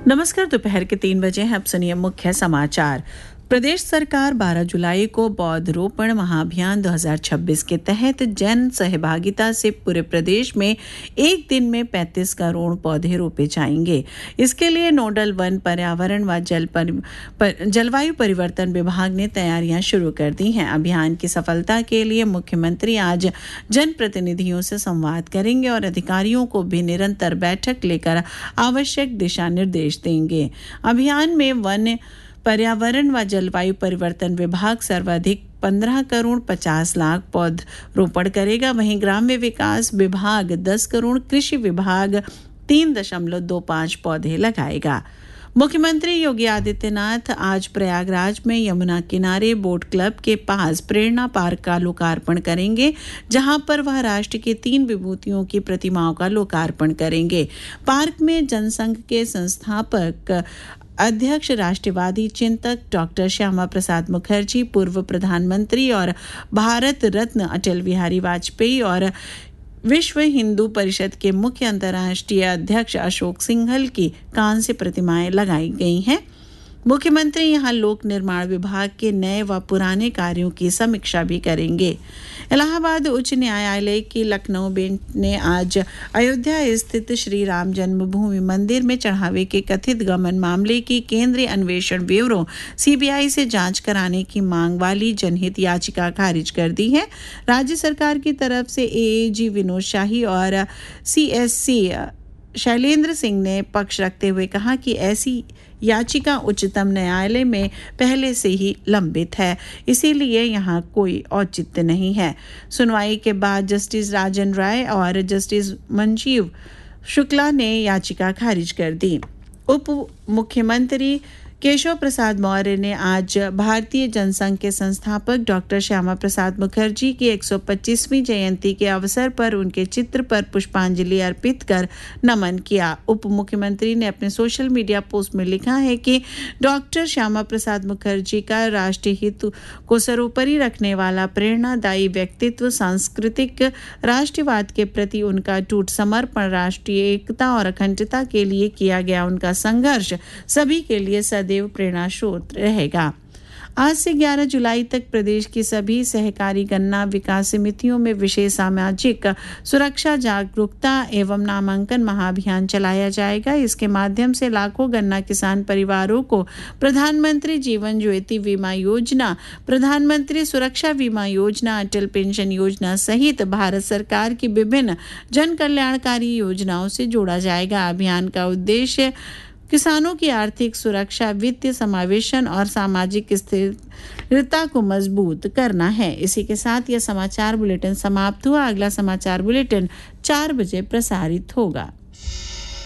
नमस्कार। दोपहर के 3 बजे हैं। अब सुनिए मुख्य समाचार। प्रदेश सरकार 12 जुलाई को पौधरोपण महाअभियान 2026 के तहत जन सहभागिता से पूरे प्रदेश में एक दिन में 35 करोड़ पौधे रोपे जाएंगे। इसके लिए नोडल वन, पर्यावरण व जलवायु परिवर्तन विभाग ने तैयारियां शुरू कर दी हैं। अभियान की सफलता के लिए मुख्यमंत्री आज जनप्रतिनिधियों से संवाद करेंगे और अधिकारियों को भी निरंतर बैठक लेकर आवश्यक दिशा निर्देश देंगे। अभियान में वन, पर्यावरण व जलवायु परिवर्तन विभाग सर्वाधिक 15 करोड़ 50 लाख पौधरोपण करेगा। वहीं ग्राम्य विकास विभाग 10 करोड़, कृषि विभाग 3.25 पौधे लगाएगा। मुख्यमंत्री योगी आदित्यनाथ आज प्रयागराज में यमुना किनारे बोट क्लब के पास प्रेरणा पार्क का लोकार्पण करेंगे, जहां पर वह राष्ट्र की 3 विभूतियों की प्रतिमाओं का लोकार्पण करेंगे। पार्क में जनसंघ के संस्थापक अध्यक्ष, राष्ट्रवादी चिंतक डॉक्टर श्यामा प्रसाद मुखर्जी, पूर्व प्रधानमंत्री और भारत रत्न अटल बिहारी वाजपेयी और विश्व हिंदू परिषद के मुख्य अंतर्राष्ट्रीय अध्यक्ष अशोक सिंघल की कांस्य प्रतिमाएं लगाई गई हैं। मुख्यमंत्री यहां लोक निर्माण विभाग के नए व पुराने कार्यों की समीक्षा भी करेंगे। इलाहाबाद उच्च न्यायालय की लखनऊ बेंच ने आज अयोध्या स्थित श्री राम जन्मभूमि मंदिर में चढ़ावे के कथित गबन मामले की केंद्रीय अन्वेषण ब्यूरो सीबीआई से जांच कराने की मांग वाली जनहित याचिका खारिज कर दी है। राज्य सरकार की तरफ से एएजी विनोद शाही और सीएससी शैलेंद्र सिंह ने पक्ष रखते हुए कहा कि ऐसी याचिका उच्चतम न्यायालय में पहले से ही लंबित है, इसीलिए यहाँ कोई औचित्य नहीं है। सुनवाई के बाद जस्टिस राजन राय और जस्टिस मंजीव शुक्ला ने याचिका खारिज कर दी। उप मुख्यमंत्री केशव प्रसाद मौर्य ने आज भारतीय जनसंघ के संस्थापक डॉक्टर श्यामा प्रसाद मुखर्जी की 125वीं जयंती के अवसर पर उनके चित्र पर पुष्पांजलि अर्पित कर नमन किया। उप मुख्यमंत्री ने अपने सोशल मीडिया पोस्ट में लिखा है कि डॉक्टर श्यामा प्रसाद मुखर्जी का राष्ट्रीय हित को सर्वोपरि रखने वाला प्रेरणादायी व्यक्तित्व, सांस्कृतिक राष्ट्रवाद के प्रति उनका टूट समर्पण, राष्ट्रीय एकता और अखंडता के लिए किया गया उनका संघर्ष सभी के लिए देव प्रेरणा स्रोत रहेगा। आज से 11 जुलाई तक प्रदेश की सभी सहकारी गन्ना विकास समितियों में विशेष सामाजिक सुरक्षा जागरूकता एवं नामांकन महाअभियान चलाया जाएगा। इसके माध्यम से लाखों गन्ना किसान परिवारों को प्रधानमंत्री जीवन ज्योति बीमा योजना, प्रधानमंत्री सुरक्षा बीमा योजना, अटल पेंशन योजना सहित भारत सरकार की विभिन्न जन कल्याणकारी योजनाओं से जोड़ा जाएगा। अभियान का उद्देश्य किसानों की आर्थिक सुरक्षा, वित्तीय समावेशन और सामाजिक स्थिरता को मजबूत करना है। इसी के साथ यह समाचार बुलेटिन समाप्त हुआ। अगला समाचार बुलेटिन 4 बजे प्रसारित होगा।